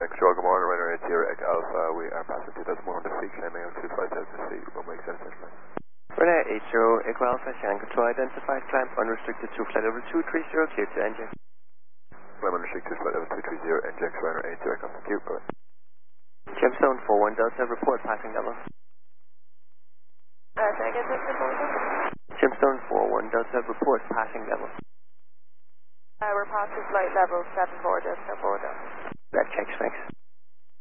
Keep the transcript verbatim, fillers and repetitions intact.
Control, good morning, runner eight zero Echo Alpha. We are passing two thousand one hundred feet, climbing out to five thousand feet, runway seven seven. Runner eight zero Echo Alpha, Shannon Control identified, climb unrestricted to flight level two three zero, clear to engine. Climb unrestricted, flight level two three zero, engine, runner eight zero Echo Alpha, Q, go ahead. Gemstone four one Delta, report passing level. Uh, can I get this proposal? Gemstone four one Delta, report passing level. Uh, we're past the flight level seven four Delta four Delta. That checks, thanks.